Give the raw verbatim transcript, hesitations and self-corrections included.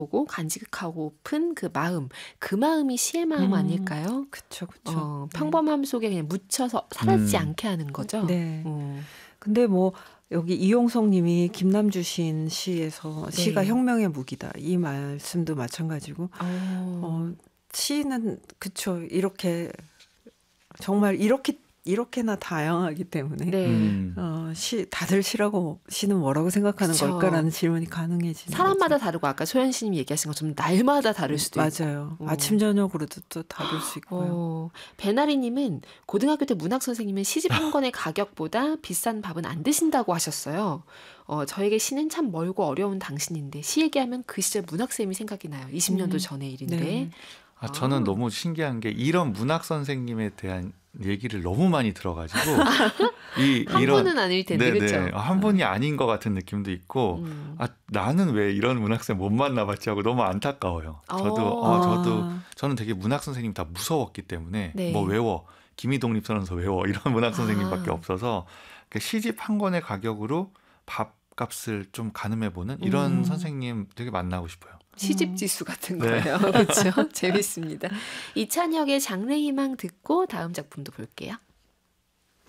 보고 간직하고픈 그 마음, 그 마음이 시의 마음 음, 아닐까요? 그쵸, 그쵸. 어, 네. 평범함 속에 그냥 묻혀서 사라지지 음. 않게 하는 거죠. 네. 어, 근데 뭐 여기 이용석 님이 김남주 시인 시에서 네. 시가 혁명의 무기다. 이 말씀도 마찬가지고 어, 어, 시는 그쵸. 이렇게 정말 이렇게 이렇게나 다양하기 때문에 네. 음. 어, 시 다들 시라고 시는 뭐라고 생각하는 그쵸. 걸까라는 질문이 가능해지는 사람마다 거죠. 다르고 아까 소연씨님이 얘기하신 것처럼 날마다 다를 수도 있고. 맞아요. 어. 아침 저녁으로도 또 다를 수 있고요. 어, 배나리님은 고등학교 때 문학 선생님은 시집 한 권의 가격보다 비싼 밥은 안 드신다고 하셨어요. 어, 저에게 시는 참 멀고 어려운 당신인데 시 얘기하면 그 시절 문학쌤이 생각이 나요. 이십 년도 음. 전의 일인데. 네. 아, 저는 아. 너무 신기한 게 이런 문학 선생님에 대한 얘기를 너무 많이 들어가지고 이 한 이런 분은 아닐 텐데, 네네, 그렇죠? 한 분이 아닌 것 같은 느낌도 있고 음. 아 나는 왜 이런 문학생 못 만나봤지 하고 너무 안타까워요. 저도 어. 어, 저도 아. 저는 되게 문학 선생님 다 무서웠기 때문에 네. 뭐 외워 김희독립선언서 외워 이런 문학 선생님밖에 아. 없어서 시집 한 권의 가격으로 밥값을 좀 가늠해보는 이런 음. 선생님 되게 만나고 싶어요. 시집 지수 같은 네. 거예요. 그렇죠? 재밌습니다. 이찬혁의 장래희망 듣고 다음 작품도 볼게요.